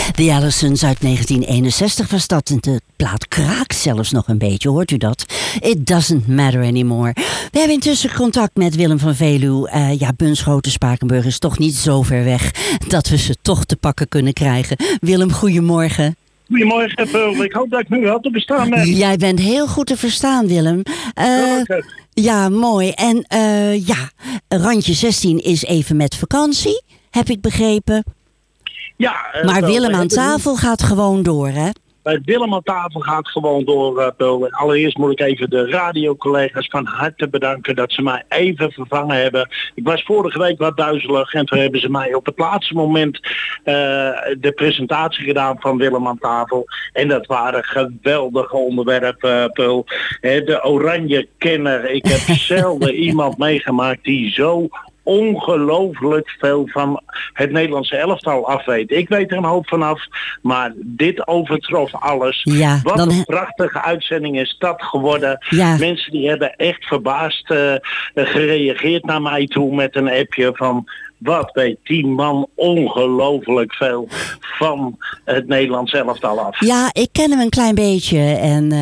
The Allisons uit 1961 was dat. En de plaat kraakt zelfs nog een beetje, hoort u dat? It doesn't matter anymore. We hebben intussen contact met Willem van Veluwe. Bunschoten, Spakenburg is toch niet zo ver weg dat we ze toch te pakken kunnen krijgen. Willem, goedemorgen. Goedemorgen, Pearl. Ik hoop dat ik nu wel te bestaan ben. Jij bent heel goed te verstaan, Willem. Ja, mooi. En Randje 16 is even met vakantie, heb ik begrepen. Ja. Maar Willem aan tafel gaat gewoon door, hè? Bij Willem aan tafel gaat gewoon door, Pearl. Allereerst moet ik even de radiocollega's van harte bedanken dat ze mij even vervangen hebben. Ik was vorige week wat duizelig en toen hebben ze mij op het laatste moment de presentatie gedaan van Willem aan tafel. En dat waren geweldige onderwerpen, Pearl. De oranje kenner. Ik heb zelden iemand meegemaakt die zo ongelooflijk veel van het Nederlandse elftal afweet. Ik weet er een hoop vanaf, maar dit overtrof alles. Ja, wat een prachtige uitzending is dat geworden. Ja. Mensen die hebben echt verbaasd gereageerd naar mij toe met een appje van: wat weet die man ongelooflijk veel van het Nederlands elftal af. Ja, ik ken hem een klein beetje. En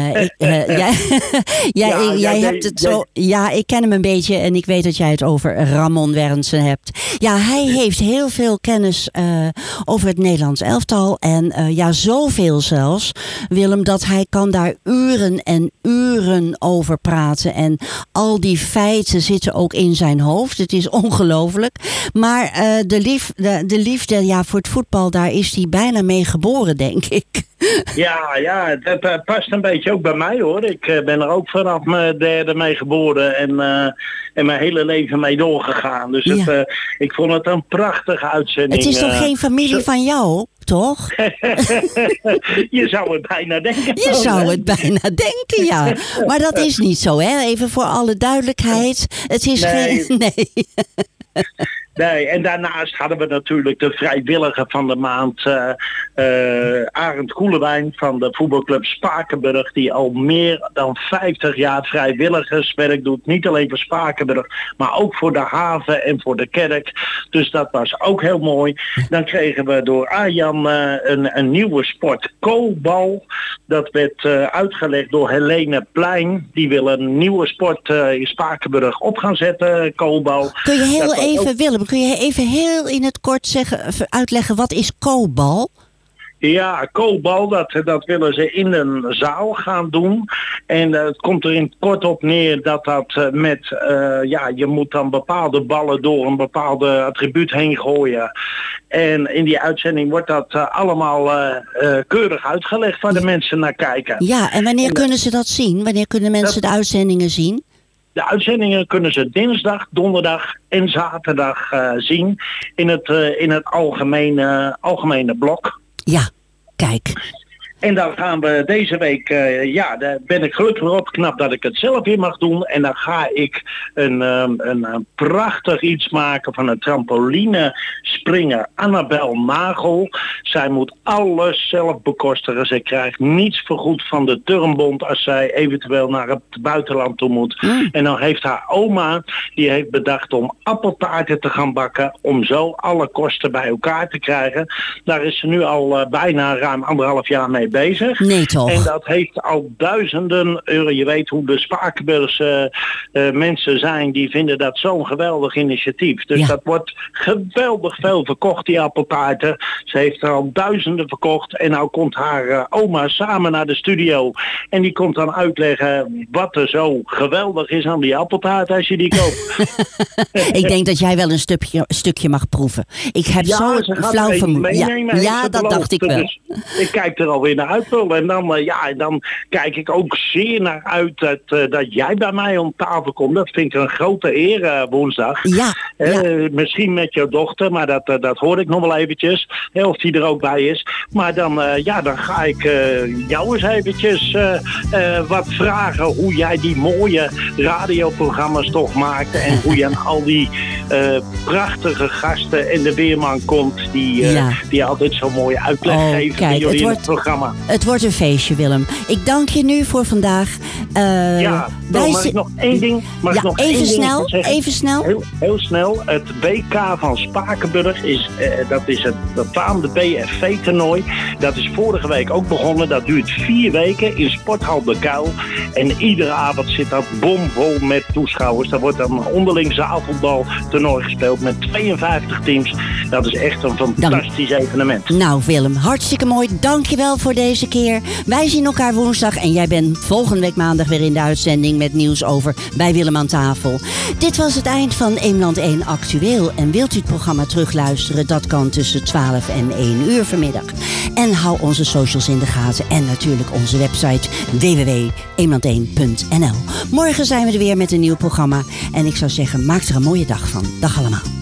jij hebt het zo. Ja, ik ken hem een beetje en ik weet dat jij het over Ramon Wernsen hebt. Ja, hij heeft heel veel kennis over het Nederlands elftal. En zoveel zelfs, Willem, dat hij kan daar uren en uren over praten. En al die feiten zitten ook in zijn hoofd. Het is ongelooflijk. Maar de liefde voor het voetbal, daar is hij bijna mee geboren, denk ik. Ja, dat past een beetje ook bij mij, hoor. Ik ben er ook vanaf mijn derde mee geboren en mijn hele leven mee doorgegaan. Dus ik vond het een prachtige uitzending. Het is toch geen familie van jou, toch? Je zou het bijna denken. Je zou het bijna denken, ja. Maar dat is niet zo, hè? Even voor alle duidelijkheid. Het is geen... Nee. Nee, en daarnaast hadden we natuurlijk de vrijwilliger van de maand, Arend Koelewijn van de voetbalclub Spakenburg, die al meer dan 50 jaar vrijwilligerswerk doet. Niet alleen voor Spakenburg, maar ook voor de haven en voor de kerk. Dus dat was ook heel mooi. Dan kregen we door Arjan een nieuwe sport, koolbal. Dat werd uitgelegd door Helene Plein. Die wil een nieuwe sport in Spakenburg op gaan zetten, koolbal. Kun je even heel in het kort uitleggen, wat is koolbal? Ja, koolbal, dat willen ze in een zaal gaan doen. En het komt er in het kort op neer dat je moet dan bepaalde ballen door een bepaalde attribuut heen gooien. En in die uitzending wordt dat allemaal keurig uitgelegd waar de mensen naar kijken. Ja, en wanneer kunnen ze dat zien? Wanneer kunnen mensen de uitzendingen zien? De uitzendingen kunnen ze dinsdag, donderdag en zaterdag zien in het algemene blok. Ja, kijk. En dan gaan we deze week, daar ben ik gelukkig op, knap dat ik het zelf weer mag doen. En dan ga ik een prachtig iets maken van een trampoline springer Annabel Nagel. Zij moet alles zelf bekostigen. Zij krijgt niets vergoed van de Turnbond als zij eventueel naar het buitenland toe moet. En dan heeft haar oma, die heeft bedacht om appeltaarten te gaan bakken, om zo alle kosten bij elkaar te krijgen. Daar is ze nu al bijna ruim 1,5 jaar mee bezig. Nee, toch? En dat heeft al duizenden euro. Je weet hoe de Spakenburgse mensen zijn, die vinden dat zo'n geweldig initiatief. Dus dat wordt geweldig veel verkocht, die appeltaarten. Ze heeft er al duizenden verkocht en nou komt haar oma samen naar de studio. En die komt dan uitleggen wat er zo geweldig is aan die appeltaart als je die koopt. Ik denk dat jij wel een stukje mag proeven. Ik heb zo'n flauw vermoeden. Ja, dat dacht ik wel. Dus ik kijk er alweer naar uit. En dan kijk ik ook zeer naar uit dat jij bij mij om tafel komt. Dat vind ik een grote eer woensdag. Misschien met jouw dochter, maar dat hoor ik nog wel eventjes. Of die er ook bij is. Maar dan ga ik jou eens eventjes wat vragen hoe jij die mooie radioprogramma's toch maakt. En hoe je aan al die prachtige gasten en de weerman komt die altijd zo'n mooie uitleg geven in jullie in het programma. Het wordt een feestje, Willem. Ik dank je nu voor vandaag. Mag ik nog één ding? Even snel. Heel snel. Het WK van Spakenburg is de staan, de BFV-toernooi. Dat is vorige week ook begonnen. Dat duurt 4 weken in Sporthal de Kuil. En iedere avond zit dat bomvol met toeschouwers. Daar wordt een onderling zaalvoetbaltoernooi gespeeld met 52 teams. Dat is echt een fantastisch evenement. Nou Willem, hartstikke mooi. Dankjewel voor deze keer. Wij zien elkaar woensdag en jij bent volgende week maandag weer in de uitzending met nieuws over bij Willem aan tafel. Dit was het eind van Eemland 1 Actueel. En wilt u het programma terugluisteren? Dat kan tussen 12 en 1 uur vanmiddag. En hou onze socials in de gaten en natuurlijk onze website www.eemland1.nl. Morgen zijn we er weer met een nieuw programma. En ik zou zeggen, maak er een mooie dag van. Dag allemaal.